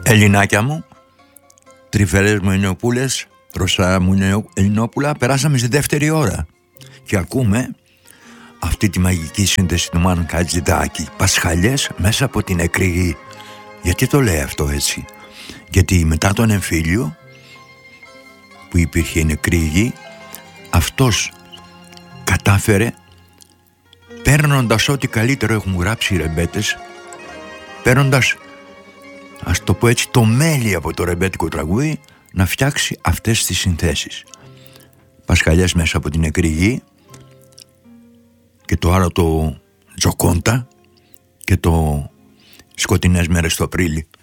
Ελληνάκια μου, τρυφερές μου Ελληνοπούλες, Ρωσά μου Ελληνόπουλα, περάσαμε στη δεύτερη ώρα και ακούμε αυτή τη μαγική σύνθεση του Μάνου Χατζηδάκη, Πασχαλιές μέσα από την νεκρή γη. Γιατί το λέει αυτό έτσι? Γιατί μετά τον εμφύλιο που υπήρχε η νεκρή γη, αυτός κατάφερε, παίρνοντας ό,τι καλύτερο έχουν γράψει οι ρεμπέτες, παίρνοντας, ας το πω έτσι, το μέλι από το ρεμπέτικο τραγούδι, να φτιάξει αυτές τις συνθέσεις. Πασχαλιές μέσα από την νεκρή γη, και το άλλο το Τζοκόντα, και το Σκοτεινές μέρες στο Απρίλη.